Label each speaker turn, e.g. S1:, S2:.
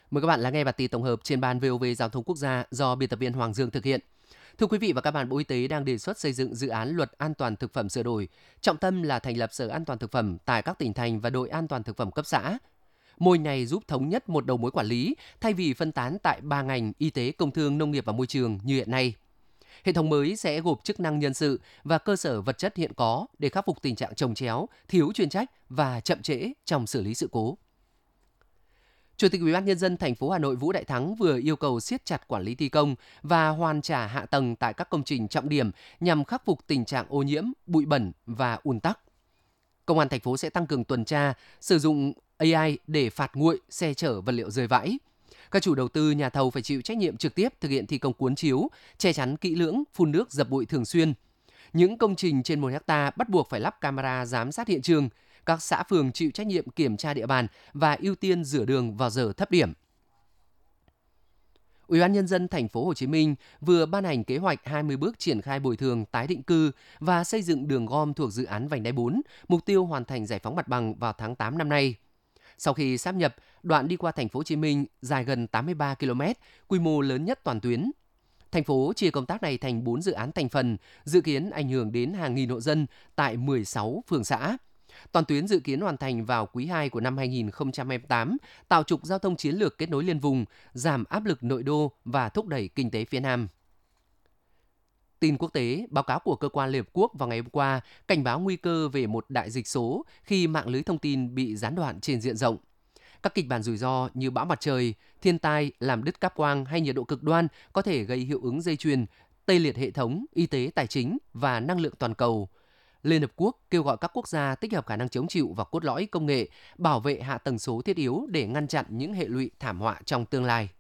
S1: Mời các bạn lắng nghe bản tin tổng hợp trên ban VOV Giao thông Quốc gia do biên tập viên Hoàng Dương thực hiện. Thưa quý vị và các bạn, Bộ Y tế đang đề xuất xây dựng dự án luật an toàn thực phẩm sửa đổi, trọng tâm là thành lập Sở An toàn thực phẩm tại các tỉnh thành và đội an toàn thực phẩm cấp xã. Mô hình này giúp thống nhất một đầu mối quản lý thay vì phân tán tại 3 ngành y tế, công thương, nông nghiệp và môi trường như hiện nay. Hệ thống mới sẽ gộp chức năng nhân sự và cơ sở vật chất hiện có để khắc phục tình trạng chồng chéo, thiếu chuyên trách và chậm trễ trong xử lý sự cố. Chủ tịch Ủy ban nhân dân thành phố Hà Nội Vũ Đại Thắng vừa yêu cầu siết chặt quản lý thi công và hoàn trả hạ tầng tại các công trình trọng điểm nhằm khắc phục tình trạng ô nhiễm, bụi bẩn và ùn tắc. Công an thành phố sẽ tăng cường tuần tra, sử dụng AI để phạt nguội xe chở vật liệu rơi vãi. Các chủ đầu tư, nhà thầu phải chịu trách nhiệm trực tiếp thực hiện thi công cuốn chiếu, che chắn kỹ lưỡng, phun nước dập bụi thường xuyên. Những công trình trên 1 hectare bắt buộc phải lắp camera giám sát hiện trường. Các xã phường chịu trách nhiệm kiểm tra địa bàn và ưu tiên rửa đường vào giờ thấp điểm. Ủy ban nhân dân thành phố Hồ Chí Minh vừa ban hành kế hoạch 20 bước triển khai bồi thường tái định cư và xây dựng đường gom thuộc dự án vành đai 4, mục tiêu hoàn thành giải phóng mặt bằng vào tháng 8 năm nay. Sau khi sáp nhập, đoạn đi qua thành phố Hồ Chí Minh dài gần 83 km, quy mô lớn nhất toàn tuyến. Thành phố chia công tác này thành 4 dự án thành phần, dự kiến ảnh hưởng đến hàng nghìn hộ dân tại 16 phường xã. Toàn tuyến dự kiến hoàn thành vào quý 2 của năm 2028, tạo trục giao thông chiến lược kết nối liên vùng, giảm áp lực nội đô và thúc đẩy kinh tế phía Nam. Tin quốc tế, báo cáo của Cơ quan Liên Hợp Quốc vào ngày hôm qua cảnh báo nguy cơ về một đại dịch số khi mạng lưới thông tin bị gián đoạn trên diện rộng. Các kịch bản rủi ro như bão mặt trời, thiên tai, làm đứt cáp quang hay nhiệt độ cực đoan có thể gây hiệu ứng dây chuyền, tê liệt hệ thống, y tế, tài chính và năng lượng toàn cầu. Liên Hợp Quốc kêu gọi các quốc gia tích hợp khả năng chống chịu và cốt lõi công nghệ, bảo vệ hạ tầng số thiết yếu để ngăn chặn những hệ lụy thảm họa trong tương lai.